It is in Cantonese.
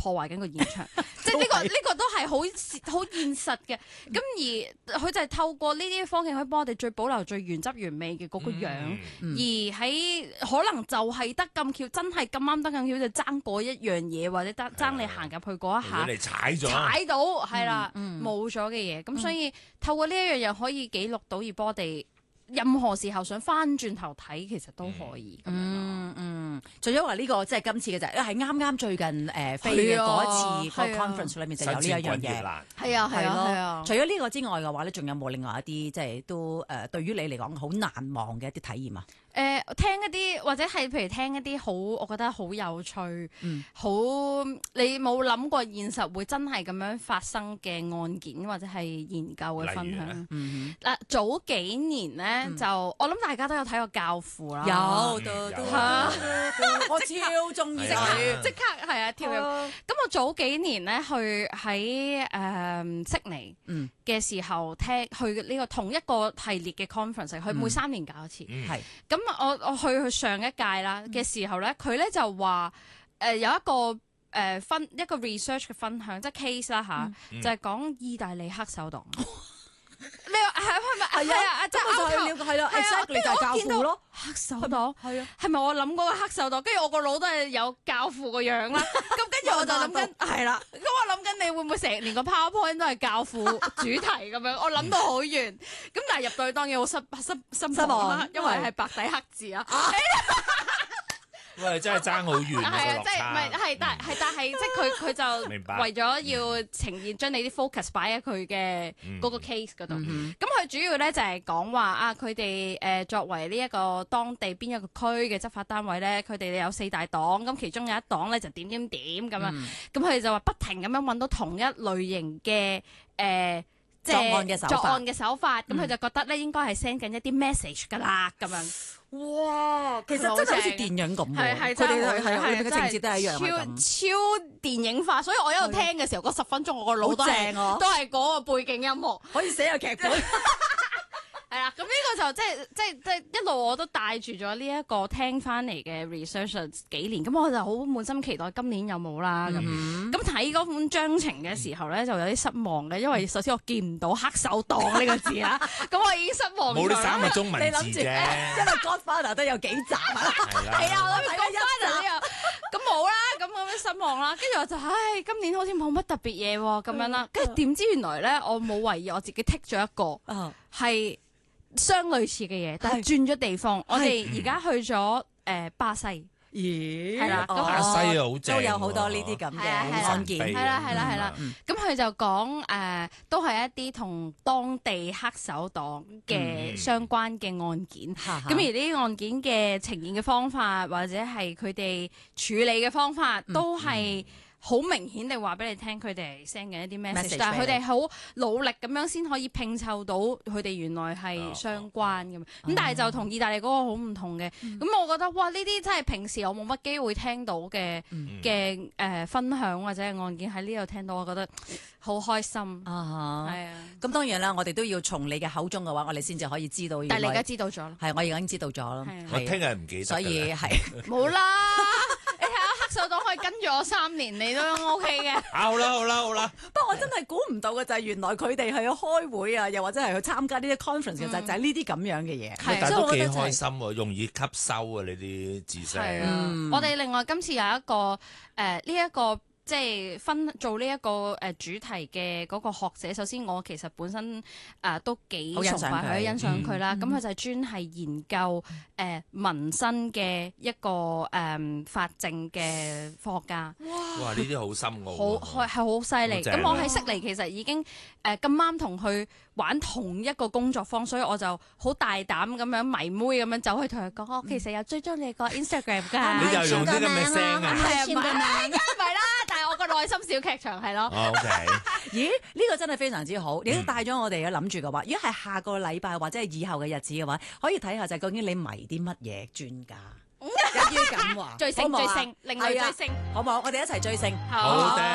破壞緊個現場，即係呢個都係好現實嘅。咁而佢就係透過呢啲科技可以幫我哋最保留最原汁原味嘅嗰個樣，而喺可能就係得咁巧，真係咁啱得咁巧就爭嗰一樣嘢，或者爭你行入去嗰一下， 你踩到係啦，冇咗嘅嘢。咁所以透過呢一樣嘢可以記錄到，而幫我哋任何時候想翻轉頭睇，其實都可以咁樣。 除咗話呢個即係今次嘅就係啱最近飛嘅嗰一次個 conference 裏面就有呢一樣嘢。 係啊。 除咗呢個之外嘅話咧，仲有冇另外一啲即係都對於你嚟講好難忘嘅一啲體驗啊？ 聽一啲或者係譬如聽一啲好，我覺得好有趣，好你冇諗過現實會真係咁樣發生嘅案件或者係研究嘅分享。嗱，早幾年咧就我諗大家都有睇過《教父》啦， 有我超中意即刻係啊跳入。咁我早幾年咧去喺悉尼嘅時候去呢個同一個系列嘅 conference，佢每3年搞一次。係咁我去上一屆啦嘅時候咧，佢咧就話有一個一個 research 嘅分享，即係 case 啦嚇，就係講意大利黑手黨。你話係咪？係啊，即係係啦 exactly 就係教父咯。 黑手黨係啊，係咪我諗嗰個黑手黨？跟住我個腦都係有教父個樣啦。咁跟住我就諗緊係啦。咁我諗緊你會唔會成年個 PowerPoint 都係教父主題咁樣？我諗到好遠。咁但係入到去當然好失望啦，因為係白底黑字啊。 喂，真係爭好遠啊！ 係啊，即係唔係但係即係佢就為咗要呈現將你啲 focus 擺喺佢嘅嗰個 case 嗰度。咁佢主要咧就係講話啊，佢哋作為呢一個當地邊一個區嘅執法單位咧，佢哋有4大黨，咁其中有一黨咧就點咁樣。咁佢哋就話不停咁樣揾到同一類型嘅作案嘅手法， 咁佢就覺得咧應該係 send 緊一啲 message 㗎啦咁樣。 哇！其實真係好似電影咁喎，佢哋係嘅情節都係一樣超電影化，所以我一路聽嘅時候嗰10分鐘，我個腦都係嗰個背景音樂， 可以寫個劇本。 係啦，咁呢個就即係一路我都帶住咗呢一個聽翻嚟嘅 research 幾年，咁我就好滿心期待今年有冇啦咁。咁睇嗰本章程嘅時候咧，就有啲失望嘅，因為首先我見唔到黑手黨呢個字啦，咁我已經失望咗。 冇呢3個中文字啫， 因為 Godfather 都有幾集啊。 係啊，我睇Godfather呢個，咁冇啦，咁樣失望啦。跟住我就今年好似冇乜特別嘢喎，咁樣啦。跟住點知原來咧，我冇懷疑我自己剔咗一個係相類似嘅嘢，但係轉咗地方。我哋而家去咗巴西， 咦？ 係啦， 巴西好正， 都有好多呢啲咁嘅案件。 係啦。咁佢就講都係一啲同當地黑手黨嘅相關嘅案件。咁而呢啲案件嘅呈現嘅方法，或者係佢哋處理嘅方法，都係好明顯地話俾你聽，佢哋 send 緊一啲 message， 但係佢哋好努力咁樣先可以拼湊到佢哋原來係相關咁。咁但係就同意大利嗰個好唔同嘅。咁我覺得哇，呢啲真係平時我冇乜機會聽到嘅分享或者係案件喺呢度聽到，我覺得好開心。係啊。 咁當然啦，我哋都要從你嘅口中嘅話，我哋先至可以知道。 但係你而家知道咗啦。 係，我已經知道咗啦。 我聽日唔記得。 所以係冇啦。黑手黨可以跟住我3年，你都 OK 嘅。 好啦。 不過我真係估唔到嘅就係原來佢哋係去開會啊，又或者係去參加呢啲 conference 嘅，就係呢啲咁樣嘅嘢。 但係都幾開心喎，容易吸收啊！呢啲知識。 我哋另外今次有一個呢一個。即係做呢一個主題嘅嗰個學者，首先我其實本身都幾崇拜佢、欣賞佢啦。咁佢就係專係研究民生嘅一個法證嘅科學家。 哇！呢啲好深奧， 係好犀利。咁我喺悉尼其實已經咁啱同佢玩同一個工作坊，所以我就好大膽咁樣迷妹咁樣走去同佢講，我其實有追蹤你個 Instagram 㗎。 你又用啲咁嘅聲啊？ 係唔係啦？但係我個內心小劇場係咯。 OK。 咦？呢個真係非常之好，你都帶咗我哋嘅諗住嘅話，如果係下個禮拜或者係以後嘅日子嘅話，可以睇下就係究竟你迷啲乜嘢專家？一於咁話， 追星，另外追星， 好唔好？我哋一齊追星。 好。